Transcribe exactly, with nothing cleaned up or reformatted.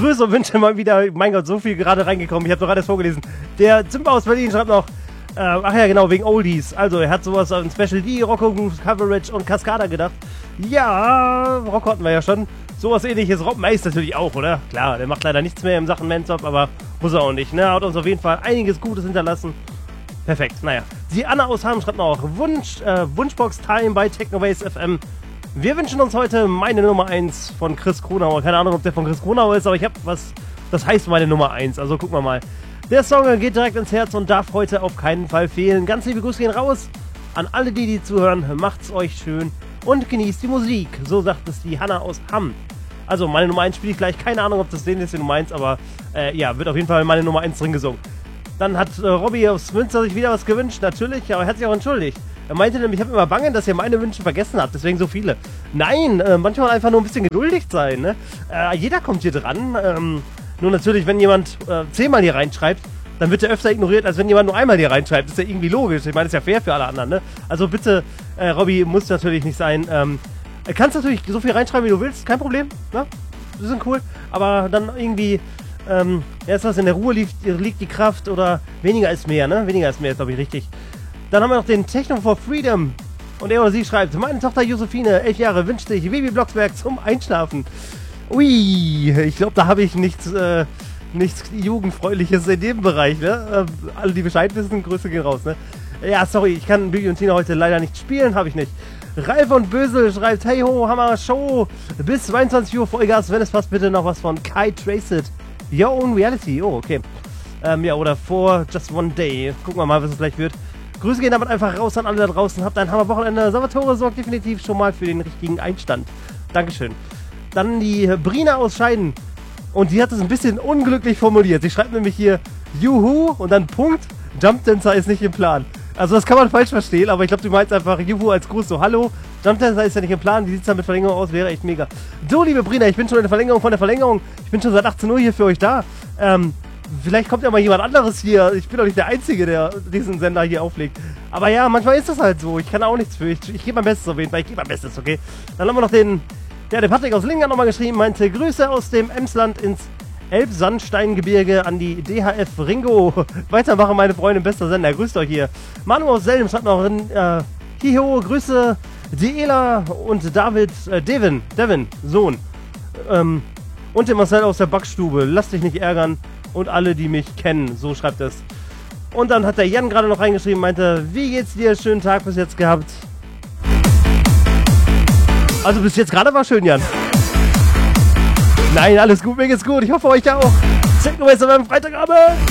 Grüße und wünsche mal wieder, mein Gott, so viel gerade reingekommen. Ich habe doch gerade vorgelesen. Der Zimper aus Berlin schreibt noch, äh, ach ja, genau, wegen Oldies. Also, er hat sowas an Special D, Rocco, Coverage und Cascada gedacht. Ja, Rocco hatten wir ja schon. Sowas ähnliches. Rob Meis natürlich auch, oder? Klar, der macht leider nichts mehr in Sachen Mantop, aber muss er auch nicht. Ne? Hat uns auf jeden Fall einiges Gutes hinterlassen. Perfekt, naja. Die Anna aus Hamm schreibt noch Wunsch, äh, Wunschbox-Time bei Technoways F M. Wir wünschen uns heute meine Nummer eins von Chris Kronauer. Keine Ahnung, ob der von Chris Kronauer ist, aber ich habe was, das heißt meine Nummer eins. Also gucken wir mal. Der Song geht direkt ins Herz und darf heute auf keinen Fall fehlen. Ganz liebe Grüße gehen raus an alle, die die zuhören. Macht's euch schön und genießt die Musik. So sagt es die Hanna aus Hamm. Also meine Nummer eins spiele ich gleich. Keine Ahnung, ob das den ist, die Nummer eins, aber äh, ja, wird auf jeden Fall meine Nummer eins drin gesungen. Dann hat äh, Robby aus Münster sich wieder was gewünscht, natürlich, aber er hat sich auch entschuldigt. Er meinte nämlich, ich habe immer Bangen, dass ihr meine Wünsche vergessen habt, deswegen so viele. Nein, äh, manchmal einfach nur ein bisschen geduldig sein, ne? Äh, jeder kommt hier dran. Ähm, nur natürlich, wenn jemand äh, zehnmal hier reinschreibt, dann wird er öfter ignoriert, als wenn jemand nur einmal hier reinschreibt. Das ist ja irgendwie logisch. Ich meine, das ist ja fair für alle anderen, ne? Also bitte, äh, Robby, muss natürlich nicht sein. Ähm, du kannst natürlich so viel reinschreiben, wie du willst, kein Problem, ne? Die sind cool, aber dann irgendwie... Ähm, erst was in der Ruhe liegt, liegt die Kraft oder weniger ist mehr, ne? Weniger ist mehr, ist glaube ich richtig. Dann haben wir noch den Techno for Freedom und er oder sie schreibt, meine Tochter Josephine, elf Jahre, wünscht sich Baby Blocksberg zum Einschlafen. Ui, ich glaube, da habe ich nichts, äh, nichts Jugendfreundliches in dem Bereich, ne? Äh, alle, die Bescheid wissen, Grüße gehen raus, ne? Ja, sorry, ich kann Bibi und Tina heute leider nicht spielen, habe ich nicht. Ralf und Bösel schreibt, hey ho, Hammer Show, bis zweiundzwanzig Uhr Vollgas, wenn es passt, bitte noch was von Kai Traced. Your Own Reality, oh, okay. Ähm, ja, oder For Just One Day. Gucken wir mal, was es gleich wird. Grüße gehen damit einfach raus an alle da draußen. Habt ein Hammer-Wochenende. Salvatore sorgt definitiv schon mal für den richtigen Einstand. Dankeschön. Dann die Brina aus Scheiden. Und die hat es ein bisschen unglücklich formuliert. Sie schreibt nämlich hier, Juhu, und dann Punkt, Jump Dancer ist nicht im Plan. Also das kann man falsch verstehen, aber ich glaube, du meinst einfach Juhu als Gruß, so Hallo, Jump Dancer ist ja nicht im Plan, wie sieht es dann mit Verlängerung aus, wäre echt mega. So, liebe Brina, ich bin schon in der Verlängerung von der Verlängerung, ich bin schon seit achtzehn Uhr hier für euch da. Ähm, vielleicht kommt ja mal jemand anderes hier, ich bin doch nicht der Einzige, der diesen Sender hier auflegt. Aber ja, manchmal ist das halt so, ich kann auch nichts für, ich, ich gebe mein Bestes auf jeden Fall, ich gebe mein Bestes, okay. Dann haben wir noch den, der, der Patrick aus Lingen hat nochmal geschrieben, meinte Grüße aus dem Emsland ins Elbsandsteingebirge an die D H F Ringo. Weitermachen, meine Freunde, bester Sender. Grüßt euch hier. Manu aus Selm schreibt noch in, äh, Hiho, Grüße, Diela und David, äh, Devin, Devin, Sohn. Ähm, und den Marcel aus der Backstube. Lass dich nicht ärgern. Und alle, die mich kennen. So schreibt es. Und dann hat der Jan gerade noch reingeschrieben, meinte, wie geht's dir? Schönen Tag bis jetzt gehabt. Also bis jetzt gerade war schön, Jan. Nein, alles gut, mir geht's gut. Ich hoffe, euch ja auch. Technoways am Freitagabend.